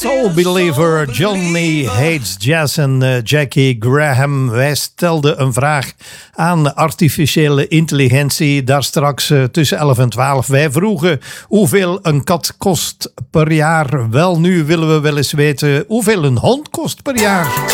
Soul Believer, Johnny Hates Jazz en Jackie Graham. Wij stelden een vraag aan artificiële intelligentie daar straks tussen 11 en 12. Wij vroegen hoeveel een kat kost per jaar. Wel, nu willen we wel eens weten hoeveel een hond kost per jaar.